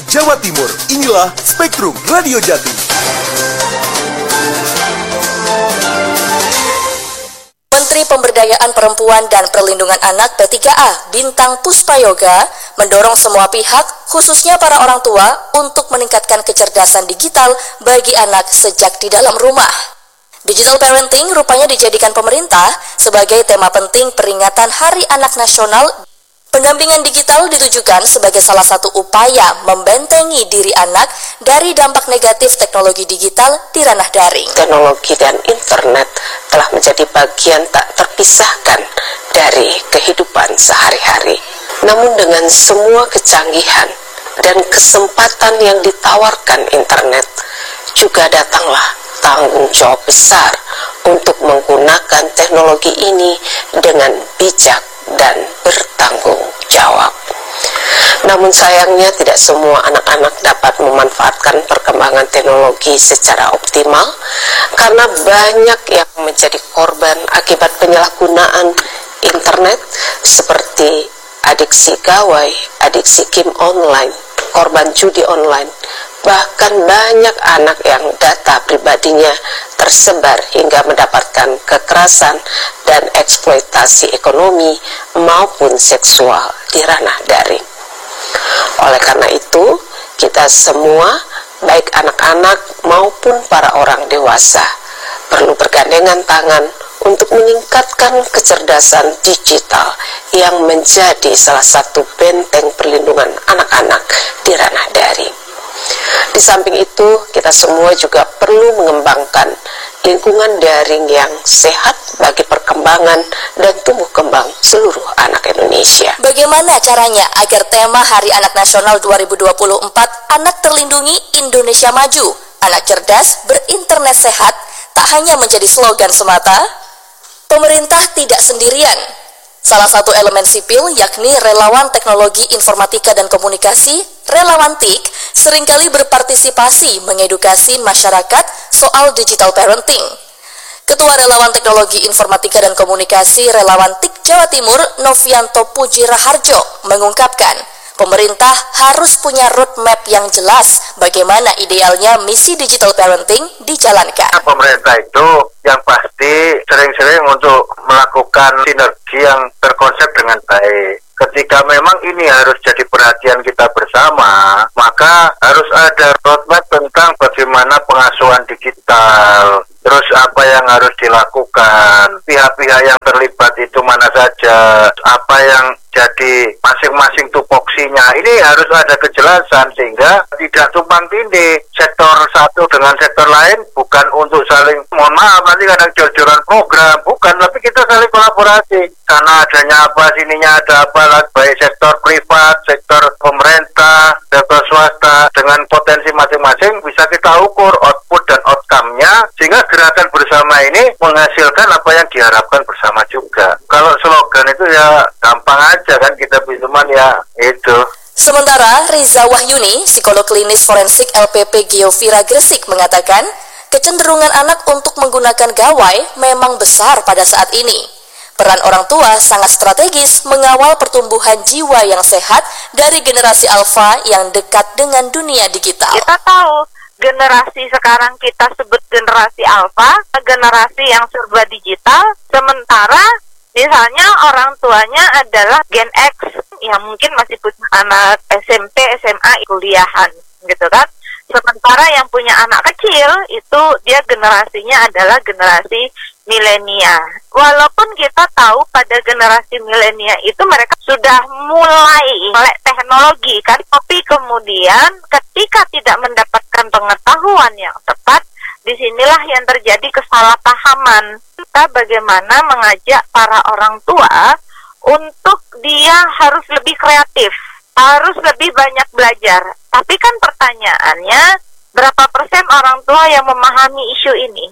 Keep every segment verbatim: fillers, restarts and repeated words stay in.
Jawa Timur. Inilah Spektrum Radio Jatim. Menteri Pemberdayaan Perempuan dan Perlindungan Anak P tiga A, Bintang Puspayoga, mendorong semua pihak, khususnya para orang tua, untuk meningkatkan kecerdasan digital bagi anak sejak di dalam rumah. Digital parenting rupanya dijadikan pemerintah sebagai tema penting peringatan Hari Anak Nasional. Pendampingan digital ditujukan sebagai salah satu upaya membentengi diri anak dari dampak negatif teknologi digital di ranah daring. Teknologi dan internet telah menjadi bagian tak terpisahkan dari kehidupan sehari-hari. Namun dengan semua kecanggihan dan kesempatan yang ditawarkan internet, juga datanglah tanggung jawab besar untuk menggunakan teknologi ini dengan bijak dan bertanggung jawab. Namun sayangnya tidak semua anak-anak dapat memanfaatkan perkembangan teknologi secara optimal karena banyak yang menjadi korban akibat penyalahgunaan internet seperti adiksi gawai, adiksi game online, korban judi online. Bahkan banyak anak yang data pribadinya tersebar hingga mendapatkan kekerasan dan eksploitasi ekonomi maupun seksual di ranah daring. Oleh karena itu, kita semua, baik anak-anak maupun para orang dewasa, perlu bergandengan tangan untuk meningkatkan kecerdasan digital yang menjadi salah satu benteng perlindungan anak-anak di ranah daring. Di samping itu, kita semua juga perlu mengembangkan lingkungan daring yang sehat bagi perkembangan dan tumbuh kembang seluruh anak Indonesia. Bagaimana caranya agar tema Hari Anak Nasional dua ribu dua puluh empat Anak Terlindungi Indonesia Maju, Anak Cerdas Berinternet Sehat tak hanya menjadi slogan semata? Pemerintah tidak sendirian. Salah satu elemen sipil, yakni relawan teknologi informatika dan komunikasi, relawan T I K, seringkali berpartisipasi mengedukasi masyarakat soal digital parenting. Ketua Relawan Teknologi Informatika dan Komunikasi Relawan T I K Jawa Timur, Novianto Puji Raharjo, mengungkapkan, pemerintah harus punya roadmap yang jelas bagaimana idealnya misi digital parenting dijalankan. Pemerintah itu yang pasti sering-sering untuk melakukan sinergi yang terkonsep dengan baik. Ketika memang ini harus jadi perhatian kita bersama, maka harus ada roadmap tentang bagaimana pengasuhan digital. Terus apa yang harus dilakukan, pihak-pihak yang terlibat itu mana saja, apa yang jadi masing-masing tupoksinya. Ini harus ada kejelasan sehingga tidak tumpang tindih sektor satu dengan sektor lain, bukan untuk saling, mohon maaf nanti kadang jor-joran program, bukan, tapi kita saling kolaborasi. Karena adanya apa, sininya ada apa, baik sektor privat, sektor pemerintah, sektor swasta, dengan potensi masing-masing bisa kita ukur output dan outcome-nya, sehingga gerakan bersama ini menghasilkan apa yang diharapkan bersama juga. Kalau slogan itu ya gampang aja kan, kita cuman ya itu. Sementara Riza Wahyuni, psikolog klinis forensik L P P Geovira Gresik, mengatakan kecenderungan anak untuk menggunakan gawai memang besar pada saat ini. Peran orang tua sangat strategis mengawal pertumbuhan jiwa yang sehat dari generasi alfa yang dekat dengan dunia digital. Kita tahu generasi sekarang kita sebut generasi alfa, generasi yang serba digital, sementara misalnya orang tuanya adalah Gen X yang mungkin masih punya anak S M P, S M A, kuliahan gitu kan. Sementara yang punya anak kecil itu dia generasinya adalah generasi milenial. Walaupun kita tahu pada generasi milenial itu mereka sudah mulai melek teknologi kan, tapi kemudian ketika tidak mendapatkan pengetahuan yang tepat, disinilah yang terjadi kesalahpahaman. Kita bagaimana mengajak para orang tua untuk dia harus lebih kreatif, harus lebih banyak belajar. Tapi kan pertanyaannya, berapa persen orang tua yang memahami isu ini?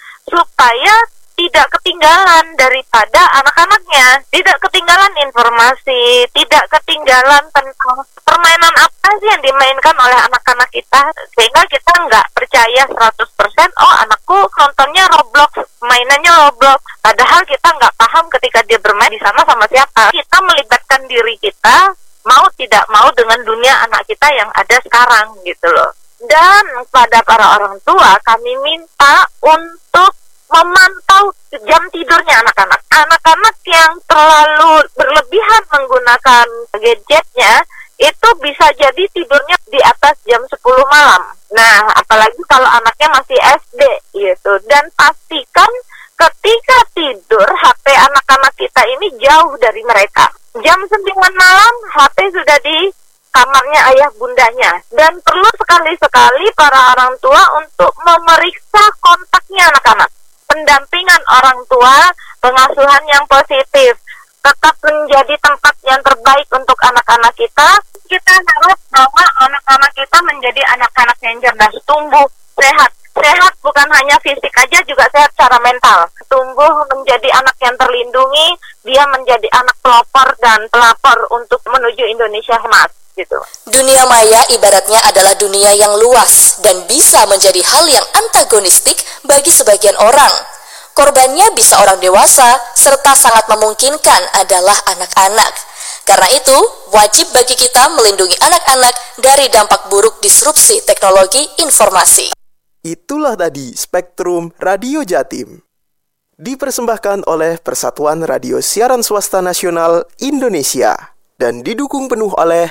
Supaya tidak ketinggalan daripada anak-anaknya, tidak ketinggalan informasi, tidak ketinggalan tentang permainan apa sih yang dimainkan oleh anak-anak kita, sehingga kita nggak percaya seratus persen, oh anakku nontonnya Roblox, mainannya Roblox, padahal kita nggak paham ketika dia bermain di sana sama siapa. Kita melibatkan diri kita mau tidak mau dengan dunia anak kita yang ada sekarang gitu loh. Dan pada para orang tua kami minta untuk memantau jam tidurnya anak-anak. Anak-anak yang terlalu berlebihan menggunakan gadgetnya itu bisa jadi tidurnya di atas jam sepuluh malam. Nah, apalagi kalau anaknya masih S D gitu. Dan pastikan ketika tidur H P anak-anak kita ini jauh dari mereka. Jam sembilan malam H P sudah di kamarnya ayah bundanya. Dan perlu sekali-sekali para orang tua untuk memeriksa kontaknya anak-anak. Pendampingan orang tua, pengasuhan yang positif, tetap menjadi tempat yang terbaik untuk anak-anak kita. Kita harap bahwa anak-anak kita menjadi anak-anak yang cerdas, tumbuh sehat. Sehat bukan hanya fisik aja, juga sehat secara mental. Tumbuh menjadi anak yang terlindungi, dia menjadi anak pelopor dan pelapor untuk menuju Indonesia emas. Gitu. Dunia maya ibaratnya adalah dunia yang luas dan bisa menjadi hal yang antagonistik bagi sebagian orang. Korbannya bisa orang dewasa, serta sangat memungkinkan adalah anak-anak. Karena itu, wajib bagi kita melindungi anak-anak dari dampak buruk disrupsi teknologi informasi. Itulah tadi Spektrum Radio Jatim. Dipersembahkan oleh Persatuan Radio Siaran Swasta Nasional Indonesia dan didukung penuh oleh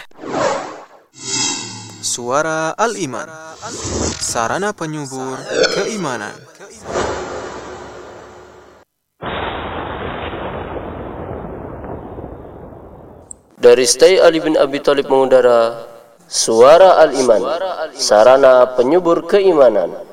Suara Al-Iman, sarana penyubur keimanan. Dari Stay Ali bin Abi Thalib mengudara Suara Al-Iman, sarana penyubur keimanan.